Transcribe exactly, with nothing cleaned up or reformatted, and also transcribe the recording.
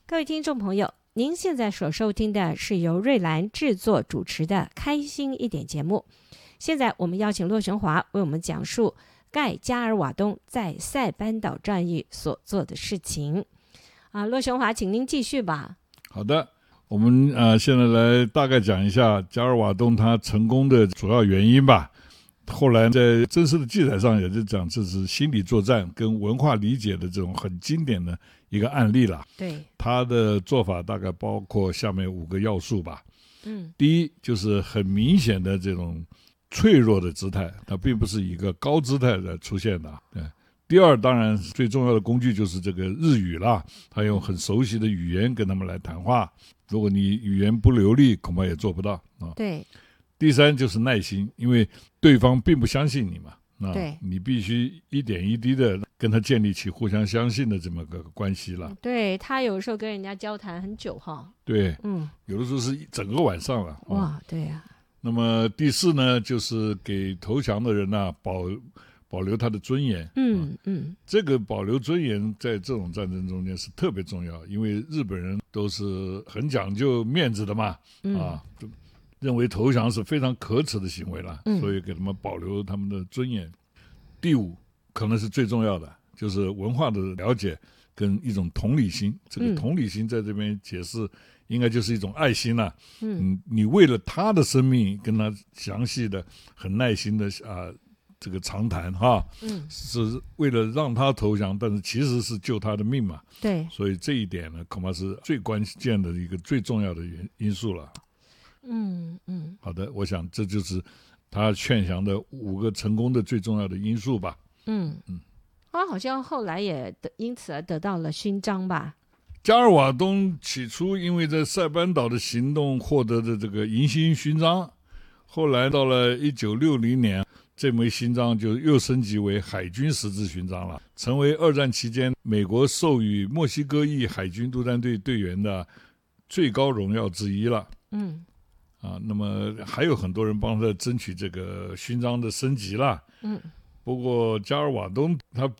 各位听众朋友，您现在所收听的是由瑞兰制作主持的《开心一点》节目。现在我们邀请骆雄华为我们讲述盖加尔瓦东在塞班岛战役所做的事情。啊，骆雄华，请您继续吧。 好的，我们呃现在来大概讲一下加尔瓦东他成功的主要原因吧。后来在真实的记载上也就讲这是心理作战跟文化理解的这种很经典的一个案例了。 对， 他的做法大概包括下面五个要素吧。 嗯， 第一就是很明显的这种脆弱的姿态，它并不是一个高姿态的出现的。对。第二，当然最重要的工具就是这个日语啦，他用很熟悉的语言跟他们来谈话。如果你语言不流利，恐怕也做不到啊。 对。 第三就是耐心，因为对方并不相信你嘛，啊， 对， 你必须一点一滴的跟他建立起互相相信的这么个关系了。 对，他有时候跟人家交谈很久哈。 对， 嗯， 有的时候是整个晚上了。 哇，对呀、啊。 那么第四呢，就是给投降的人呢、啊、保保留他的尊严。 嗯嗯， 这个保留尊严在这种战争中间是特别重要，因为日本人都是很讲究面子的嘛， 嗯、 啊。认为投降是非常可耻的行为了， 嗯、 所以给他们保留他们的尊严。第五，可能是最重要的，就是文化的了解跟一种同理心。这个同理心在这边解释，应该就是一种爱心了、啊。嗯，你为了他的生命跟他详细的、很耐心的啊、呃，这个长谈哈，嗯，是为了让他投降，但是其实是救他的命嘛。 对， 所以这一点呢，恐怕是最关键的一个最重要的因素了。 嗯嗯， 好的，我想这就是他劝降的五个成功的最重要的因素吧。 嗯嗯，他好像后来也得因此而得到了勋章吧。 加尔瓦东起初因为在塞班岛的行动获得的这个银星勋章，后来到了一九六零年，这枚勋章就又升级为海军十字勋章了，成为二战期间美国授予墨西哥裔海军陆战队队员的最高荣耀之一了。嗯。啊，那么还有很多人帮他争取这个勋章的升级了。嗯，不过加尔瓦东他